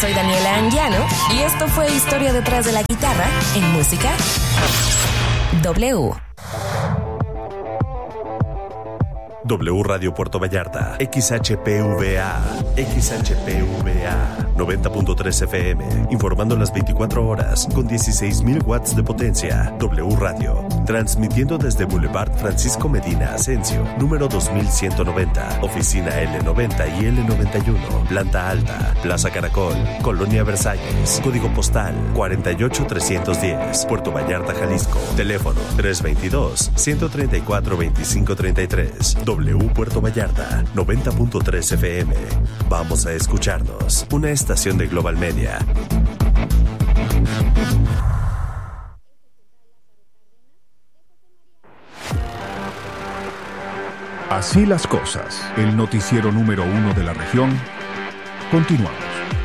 soy Daniela Anguiano y esto fue Historia detrás de la guitarra en Música W. W Radio Puerto Vallarta, XHPVA 90.3 FM, informando las 24 horas con 16.000 watts de potencia. W Radio, transmitiendo desde Boulevard Francisco Medina Asensio, número 2190, oficina L90 y L91, planta alta, Plaza Caracol, Colonia Versalles, código postal 48310, Puerto Vallarta, Jalisco, teléfono 322-134-2533. W Puerto Vallarta, 90.3 FM. Vamos a escucharnos. Una estación de Global Media. Así las cosas. El noticiero número 1 de la región. Continuamos.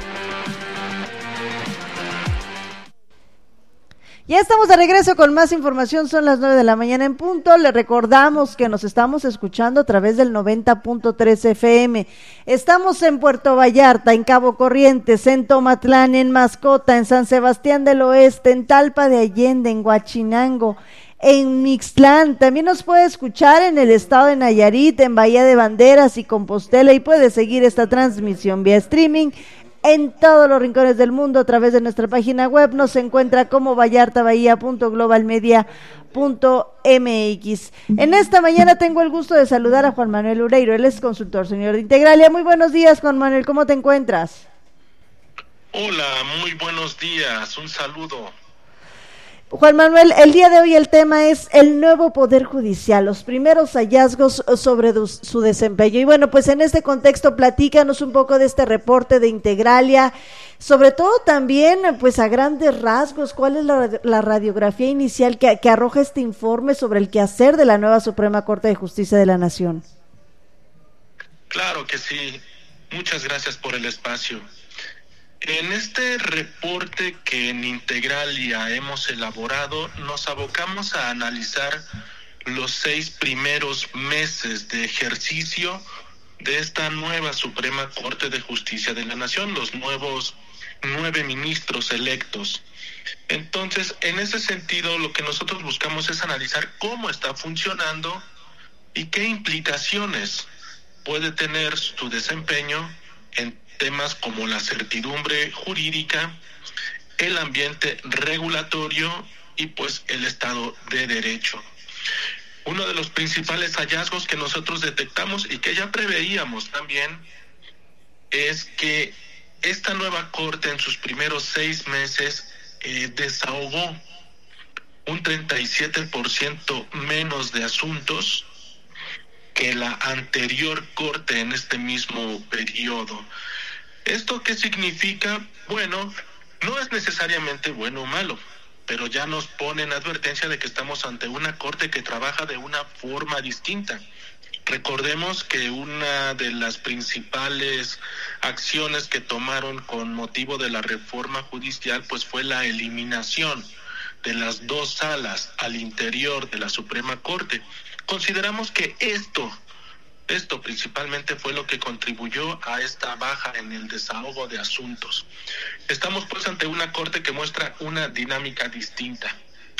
Ya estamos de regreso con más información, son las 9 de la mañana en punto. Le recordamos que nos estamos escuchando a través del 90.3 FM. Estamos en Puerto Vallarta, en Cabo Corrientes, en Tomatlán, en Mascota, en San Sebastián del Oeste, en Talpa de Allende, en Huachinango, en Mixtlán. También nos puede escuchar en el estado de Nayarit, en Bahía de Banderas y Compostela, y puede seguir esta transmisión vía streaming en todos los rincones del mundo a través de nuestra página web. Nos encuentra como vallartabahía.globalmedia.mx. En esta mañana tengo el gusto de saludar a Juan Manuel Ureiro, él es consultor senior de Integralia. Muy buenos días, Juan Manuel, ¿cómo te encuentras? Hola, muy buenos días, un saludo. Juan Manuel, el día de hoy el tema es el nuevo Poder Judicial, los primeros hallazgos sobre su desempeño. Y bueno, pues en este contexto platícanos un poco de este reporte de Integralia, sobre todo también pues a grandes rasgos, ¿cuál es la radiografía inicial que arroja este informe sobre el quehacer de la nueva Suprema Corte de Justicia de la Nación? Claro que sí, muchas gracias por el espacio. En este reporte que en Integralia hemos elaborado, nos abocamos a analizar los 6 primeros meses de ejercicio de esta nueva Suprema Corte de Justicia de la Nación, los nuevos 9 ministros electos. Entonces, en ese sentido, lo que nosotros buscamos es analizar cómo está funcionando y qué implicaciones puede tener su desempeño en temas como la certidumbre jurídica, el ambiente regulatorio y pues el Estado de Derecho. Uno de los principales hallazgos que nosotros detectamos y que ya preveíamos también es que esta nueva Corte en sus primeros 6 meses desahogó un 37% menos de asuntos que la anterior Corte en este mismo periodo. ¿Esto qué significa? Bueno, no es necesariamente bueno o malo, pero ya nos pone en advertencia de que estamos ante una Corte que trabaja de una forma distinta. Recordemos que una de las principales acciones que tomaron con motivo de la reforma judicial pues fue la eliminación de las 2 salas al interior de la Suprema Corte. Consideramos que esto principalmente fue lo que contribuyó a esta baja en el desahogo de asuntos. Estamos pues ante una Corte que muestra una dinámica distinta.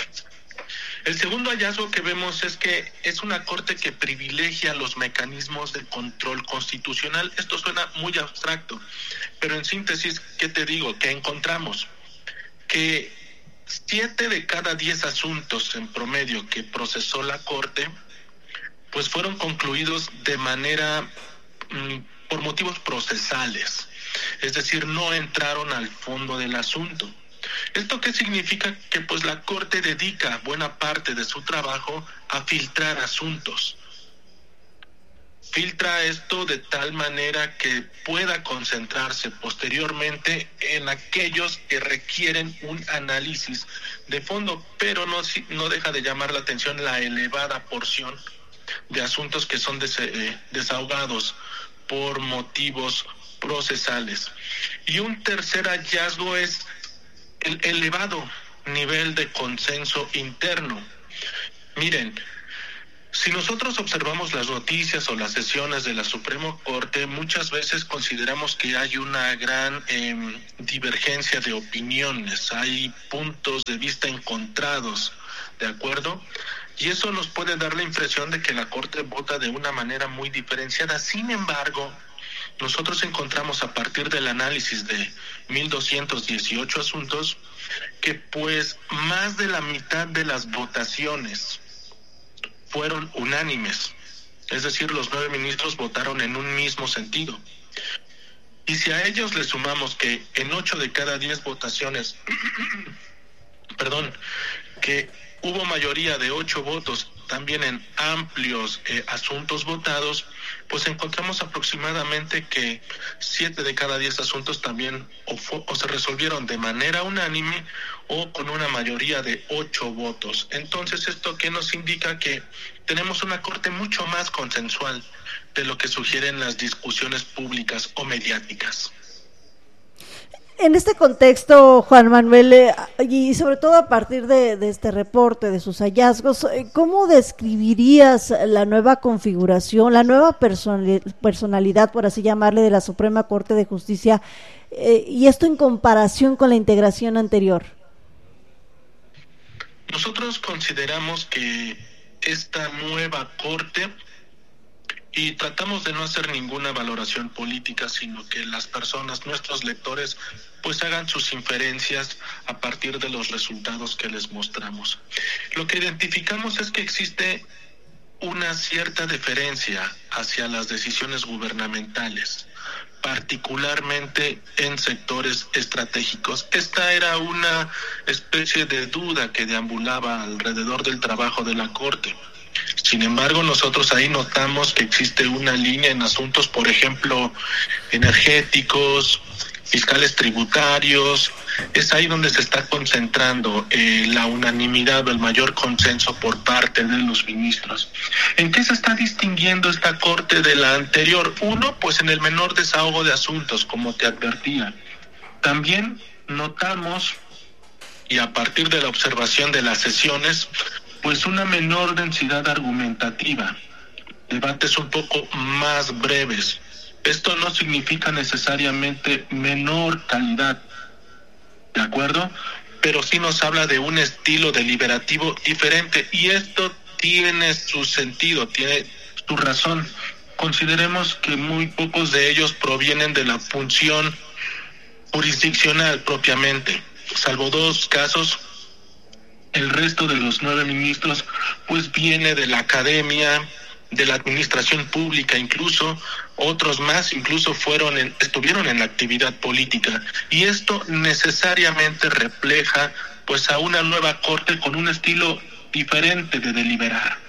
El segundo hallazgo que vemos es que es una Corte que privilegia los mecanismos de control constitucional. Esto suena muy abstracto, pero en síntesis, ¿qué te digo? Que encontramos que 7 de cada 10 asuntos en promedio que procesó la Corte pues fueron concluidos de manera por motivos procesales, es decir, no entraron al fondo del asunto. ¿Esto qué significa? Que pues la Corte dedica buena parte de su trabajo a filtrar asuntos. Filtra esto de tal manera que pueda concentrarse posteriormente en aquellos que requieren un análisis de fondo, pero no deja de llamar la atención la elevada porción de asuntos que son desahogados por motivos procesales. Y un tercer hallazgo es el elevado nivel de consenso interno. Miren, Si nosotros observamos las noticias o las sesiones de la Suprema Corte, muchas veces consideramos que hay una gran divergencia de opiniones, hay puntos de vista encontrados, ¿de acuerdo? Y eso nos puede dar la impresión de que la Corte vota de una manera muy diferenciada. Sin embargo, nosotros encontramos a partir del análisis de 1,218 asuntos que pues más de la mitad de las votaciones fueron unánimes, es decir, los 9 ministros votaron en un mismo sentido. Y si a ellos le sumamos que en 8 de cada 10 votaciones, que hubo mayoría de 8 votos también en amplios asuntos votados, pues encontramos aproximadamente que 7 de cada 10 asuntos también o se resolvieron de manera unánime o con una mayoría de 8 votos. Entonces, ¿esto qué nos indica? Que tenemos una Corte mucho más consensual de lo que sugieren las discusiones públicas o mediáticas. En este contexto, Juan Manuel, y sobre todo a partir de este reporte, de sus hallazgos, ¿cómo describirías la nueva configuración, la nueva personalidad, por así llamarle, de la Suprema Corte de Justicia, y esto en comparación con la integración anterior? Nosotros consideramos que esta nueva Corte, y tratamos de no hacer ninguna valoración política, sino que las personas, nuestros lectores, pues hagan sus inferencias a partir de los resultados que les mostramos. Lo que identificamos es que existe una cierta deferencia hacia las decisiones gubernamentales, particularmente en sectores estratégicos. Esta era una especie de duda que deambulaba alrededor del trabajo de la Corte. Sin embargo, nosotros ahí notamos que existe una línea en asuntos, por ejemplo, energéticos, fiscales tributarios. Es ahí donde se está concentrando la unanimidad o el mayor consenso por parte de los ministros. ¿En qué se está distinguiendo esta Corte de la anterior? Uno, pues en el menor desahogo de asuntos, como te advertía. También notamos, y a partir de la observación de las sesiones, pues una menor densidad argumentativa, debates un poco más breves. Esto no significa necesariamente menor calidad, ¿de acuerdo? Pero sí nos habla de un estilo deliberativo diferente, y esto tiene su sentido, tiene su razón. Consideremos que muy pocos de ellos provienen de la función jurisdiccional propiamente, salvo 2 casos. El resto de los 9 ministros pues viene de la academia, de la administración pública, incluso otros más incluso estuvieron en la actividad política, y esto necesariamente refleja pues a una nueva Corte con un estilo diferente de deliberar.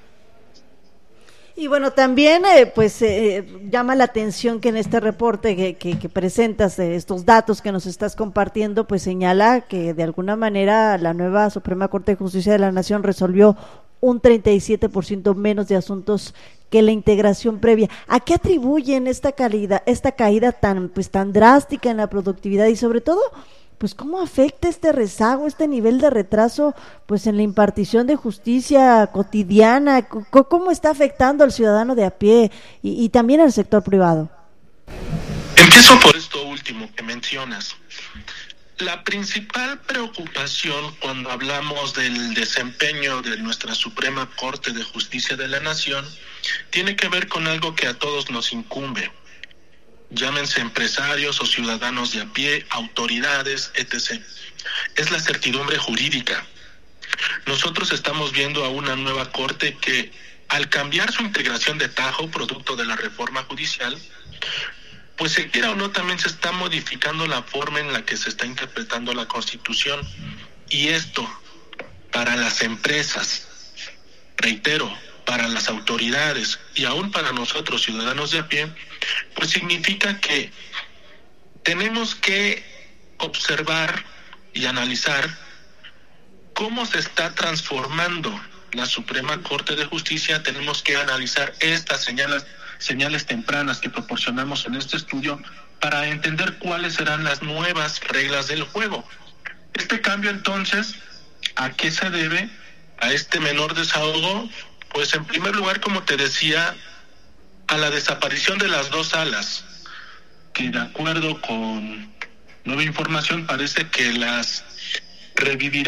Y bueno, también llama la atención que en este reporte que presentas, estos datos que nos estás compartiendo, pues señala que de alguna manera la nueva Suprema Corte de Justicia de la Nación resolvió un 37% menos de asuntos que la integración previa. ¿A qué atribuyen esta caída tan drástica en la productividad, y sobre todo, pues cómo afecta este rezago, este nivel de retraso, pues en la impartición de justicia cotidiana? ¿Cómo está afectando al ciudadano de a pie y también al sector privado? Empiezo por esto último que mencionas. La principal preocupación cuando hablamos del desempeño de nuestra Suprema Corte de Justicia de la Nación tiene que ver con algo que a todos nos incumbe. Llámense empresarios o ciudadanos de a pie, autoridades, etc. Es la certidumbre jurídica. Nosotros estamos viendo a una nueva Corte que, al cambiar su integración de tajo, producto de la reforma judicial, pues se quiera o no, también se está modificando la forma en la que se está interpretando la Constitución. Y esto, para las empresas, reitero, para las autoridades y aún para nosotros, ciudadanos de a pie, pues significa que tenemos que observar y analizar cómo se está transformando la Suprema Corte de Justicia. Tenemos que analizar estas señales tempranas que proporcionamos en este estudio para entender cuáles serán las nuevas reglas del juego. Este cambio, entonces, ¿a qué se debe? A este menor desahogo, Pues en primer lugar, como te decía, a la desaparición de las 2 salas, que de acuerdo con nueva información parece que las revivirá